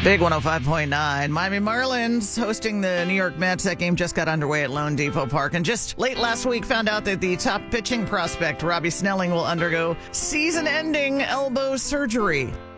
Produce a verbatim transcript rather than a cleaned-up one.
Big one oh five point nine. Miami Marlins hosting the New York Mets. That game just got underway at Lone Depot Park. And just late last week found out that the top pitching prospect, Robbie Snelling, will undergo season-ending elbow surgery.